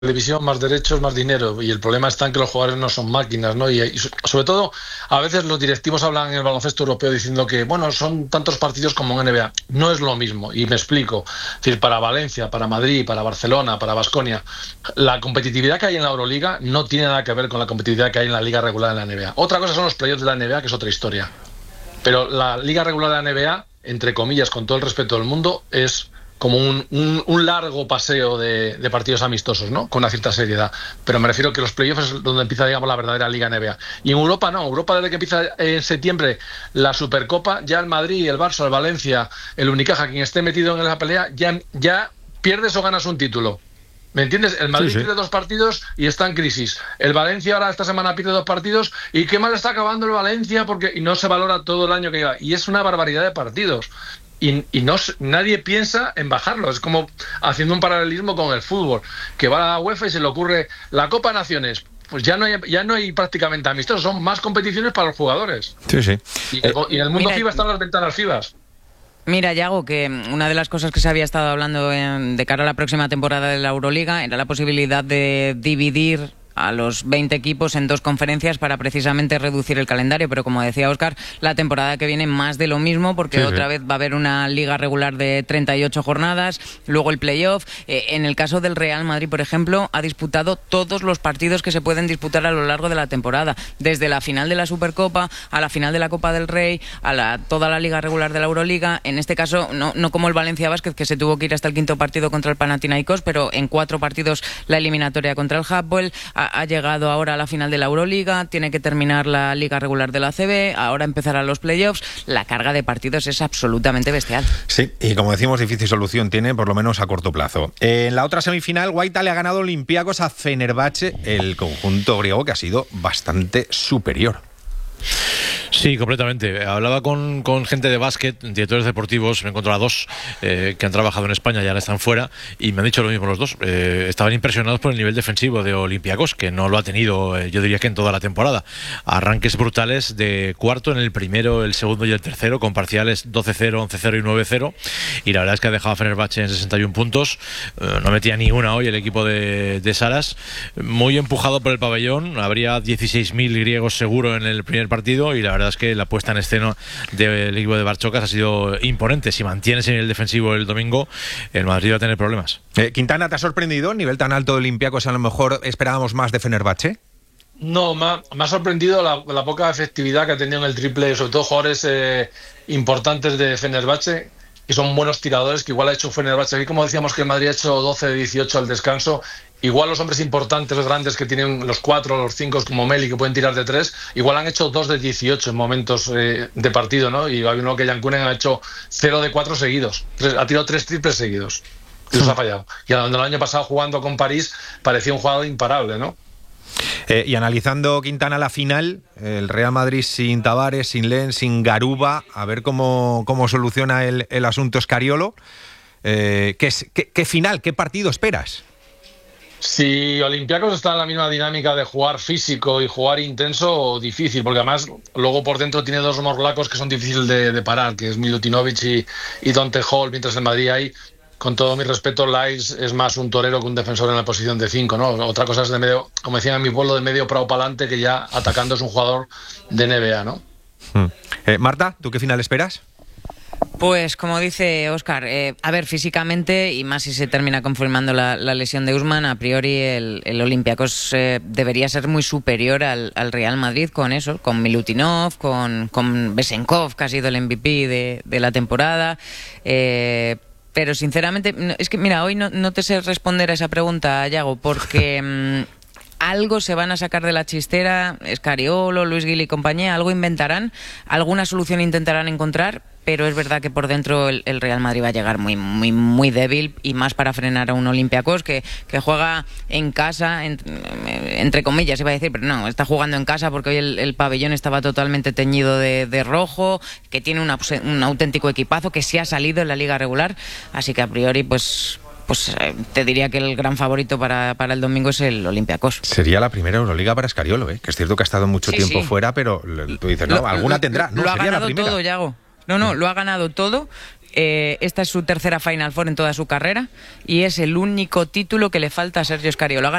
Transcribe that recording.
televisión, más derechos, más dinero, y el problema está en que los jugadores no son máquinas, ¿no? Y sobre todo, a veces los directivos hablan en el baloncesto europeo diciendo que, bueno, son tantos partidos como en NBA. No es lo mismo, y me explico. Es decir, para Valencia, para Madrid, para Barcelona, para Baskonia, la competitividad que hay en la Euroliga no tiene nada que ver con la competitividad que hay en la liga regular en la NBA. Otra cosa son los playoffs de la NBA, que es otra historia. Pero la liga regular de la NBA, entre comillas, con todo el respeto del mundo, es como un largo paseo de partidos amistosos, ¿no? Con una cierta seriedad. Pero me refiero que los playoffs es donde empieza, digamos, la verdadera Liga NBA. Y en Europa no. Europa, desde que empieza en septiembre la Supercopa, ya el Madrid, el Barça, el Valencia, el Unicaja, quien esté metido en esa pelea, ya pierdes o ganas un título. ¿Me entiendes? El Madrid pierde 2 partidos y está en crisis. El Valencia ahora esta semana pierde 2 partidos y qué mal está acabando el Valencia y no se valora todo el año que lleva. Y es una barbaridad de partidos. Y nadie piensa en bajarlo. Es como haciendo un paralelismo con el fútbol, que va a la UEFA y se le ocurre la Copa Naciones. Pues ya no hay prácticamente amistosos, son más competiciones para los jugadores. Sí. Y en el mundo FIBA están las ventanas FIBAs. Mira, Yago, que una de las cosas que se había estado hablando de cara a la próxima temporada de la Euroliga era la posibilidad de dividir a los 20 equipos en 2 conferencias para precisamente reducir el calendario, pero como decía Óscar, la temporada que viene más de lo mismo, porque otra vez va a haber una liga regular de 38 jornadas, luego el playoff. En el caso del Real Madrid, por ejemplo, ha disputado todos los partidos que se pueden disputar a lo largo de la temporada, desde la final de la Supercopa a la final de la Copa del Rey, a toda la liga regular de la Euroliga. En este caso, no como el Valencia Basket, que se tuvo que ir hasta el 5º partido contra el Panathinaikos, pero en 4 partidos la eliminatoria contra el Hapoel. Ha llegado ahora a la final de la Euroliga, tiene que terminar la liga regular de la ACB, ahora empezarán los playoffs. La carga de partidos es absolutamente bestial. Sí, y como decimos, difícil solución tiene, por lo menos a corto plazo. En la otra semifinal, Guaita le ha ganado Olympiacos a Fenerbahce, el conjunto griego que ha sido bastante superior. Sí, completamente. Hablaba con gente de básquet, directores deportivos, me encontré a 2 que han trabajado en España y ahora están fuera, y me han dicho lo mismo los 2. Estaban impresionados por el nivel defensivo de Olympiacos, que no lo ha tenido, yo diría que en toda la temporada. Arranques brutales de cuarto en el primero, el segundo y el tercero, con parciales 12-0, 11-0 y 9-0, y la verdad es que ha dejado a Fenerbahce en 61 puntos. No metía ni una hoy el equipo de Saras, muy empujado por el pabellón. Habría 16.000 griegos seguro en el primer partido, y la verdad es que la puesta en escena del equipo de Barchokas ha sido imponente. Si mantiene ese nivel defensivo el domingo, el Madrid va a tener problemas. Quintana, ¿te ha sorprendido el nivel tan alto de Olympiacos? A lo mejor esperábamos más de Fenerbahce. No, me ha sorprendido la poca efectividad que ha tenido en el triple, sobre todo jugadores importantes de Fenerbahce, que son buenos tiradores, que igual ha hecho Fenerbahce. Aquí, como decíamos, que el Madrid ha hecho 12 de 18 al descanso. Igual los hombres importantes, los grandes, que tienen los 4, los 5, como Meli, que pueden tirar de 3, igual han hecho 2 de 18 en momentos de partido, ¿no? Y hay uno que Jankunen ha hecho 0 de 4 seguidos. Ha tirado 3 triples seguidos. Y los ha fallado. Y el año pasado, jugando con París, parecía un jugador imparable, ¿no? Y analizando, Quintana, la final, el Real Madrid sin Tavares, sin Len, sin Garuba, a ver cómo soluciona el asunto Scariolo. ¿Qué final, qué partido esperas? Si Olympiacos está en la misma dinámica de jugar físico y jugar intenso, difícil, porque además luego por dentro tiene 2 morlacos que son difíciles de parar, que es Milutinovic y Dante Hall, mientras en Madrid hay, con todo mi respeto, Lais es más un torero que un defensor en la posición de 5, ¿no? Otra cosa es de medio, como decían en mi pueblo, de medio para adelante, que ya atacando es un jugador de NBA, ¿no? Marta, ¿tú qué final esperas? Pues como dice Óscar, a ver, físicamente, y más si se termina confirmando la lesión de Usman, a priori el Olympiacos debería ser muy superior al Real Madrid con eso, con Milutinov, con Besenkov, que ha sido el MVP de la temporada. Pero sinceramente, es que mira, hoy no te sé responder a esa pregunta, Yago, porque algo se van a sacar de la chistera, Scariolo, Luis Gil y compañía, algo inventarán, alguna solución intentarán encontrar, pero es verdad que por dentro el Real Madrid va a llegar muy, muy, muy débil, y más para frenar a un Olympiacos que juega en casa, entre comillas iba a decir, pero no, está jugando en casa porque hoy el pabellón estaba totalmente teñido de rojo, que tiene un auténtico equipazo, que sí ha salido en la liga regular, así que a priori pues te diría que el gran favorito para el domingo es el Olympiacos. Sería la primera Euroliga para Scariolo, que es cierto que ha estado mucho tiempo fuera, pero tú dices, no, alguna tendrá. No, lo ha sería ganado la primera. todo, Yago. No, lo ha ganado todo, esta es su tercera Final Four en toda su carrera y es el único título que le falta a Sergio Scariolo.